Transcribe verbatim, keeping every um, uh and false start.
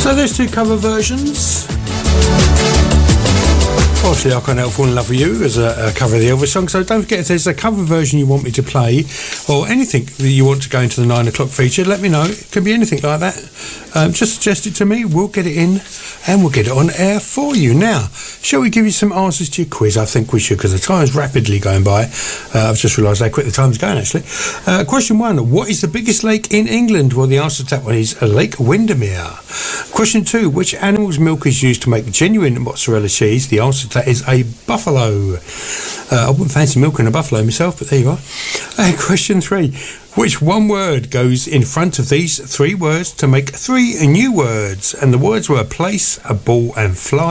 So there's two cover versions. Obviously, I Can't Help Falling in Love with You as a, a cover of the Elvis song. So don't forget, if there's a cover version you want me to play, or anything that you want to go into the nine o'clock feature, let me know. It can be anything like that. Um, just suggest it to me. We'll get it in, and we'll get it on air for you. Now, shall we give you some answers to your quiz? I think we should, because the time's rapidly going by. Uh, I've just realised how quick the time's going, actually. Uh, question one: what is the biggest lake in England? Well, the answer to that one is Lake Windermere. Question two: which animal's milk is used to make genuine mozzarella cheese? The answer to that is a buffalo. Uh, I wouldn't fancy milking a buffalo myself, but there you are. Uh, question three: which one word goes in front of these three words to make three new words? And the words were place, a ball, and fly.